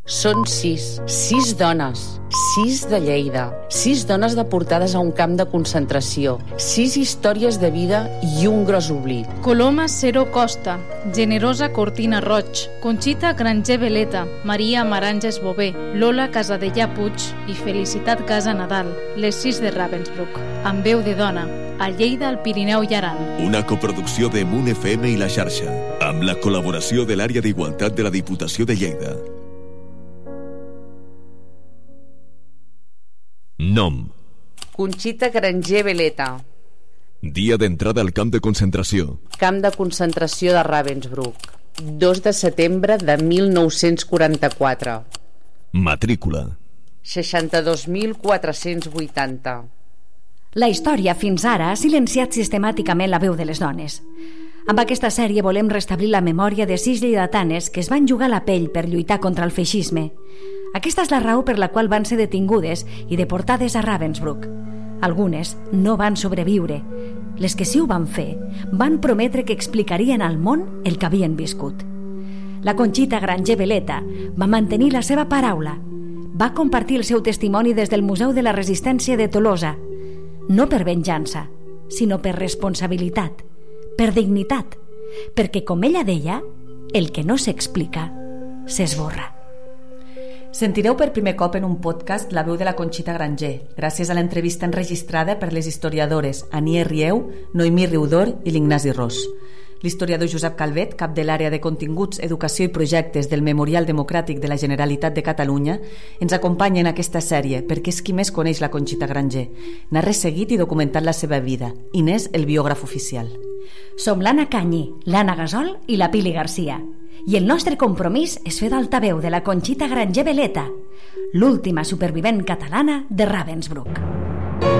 Són 6 dones, 6 de Lleida, 6 dones deportades a un camp de concentració, 6 històries de vida i un gros oblit. Coloma Cero Costa, Generosa Cortina Roig, Conxita Granger Veleta, Maria Maranges Bové, Lola Casadellà Puig i Felicitat Casa Nadal, les 6 de Ravensbrück, amb veu de dona, a Lleida, al Pirineu i Aran. Una coproducció de Moon FM i La Xarxa, amb la col·laboració de l'Àrea d'Igualtat de la Diputació de Lleida. Nom: Conxita Granger Veleta. Dia d'entrada al camp de concentració: Camp de concentració de Ravensbrück, 2 de setembre de 1944. Matrícula: 62.480. La història fins ara ha silenciat sistemàticament la veu de les dones. Amb aquesta sèrie volem restablir la memòria de 6 lleidatanes que es van jugar la pell per lluitar contra el feixisme. Aquesta és la raó per la qual van ser detingudes i deportades a Ravensbrück. Algunes no van sobreviure. Les que sí ho van fer van prometre que explicarien al món el que havien viscut. La Conxita Granger Veleta va mantenir la seva paraula. Va compartir el seu testimoni des del Museu de la Resistència de Tolosa, no per venjança, sinó per responsabilitat, per dignitat, perquè, com ella deia, el que no s'explica s'esborra. Sentireu per primer cop en un podcast la veu de la Conxita Granger, gràcies a l'entrevista enregistrada per les historiadores Anier Rieu, Noemí Riudor i l'Ignasi Ros. L'historiador Josep Calvet, cap de l'àrea de continguts, educació i projectes del Memorial Democràtic de la Generalitat de Catalunya, ens acompanya en aquesta sèrie perquè és qui més coneix la Conxita Granger. N'ha resseguit i documentat la seva vida i n'és el biògraf oficial. Som l'Anna Canyi, l'Anna Gasol i la Pili Garcia. I el nostre compromís és fer d'altaveu de la Conxita Granger Veleta, l'última supervivent catalana de Ravensbrück.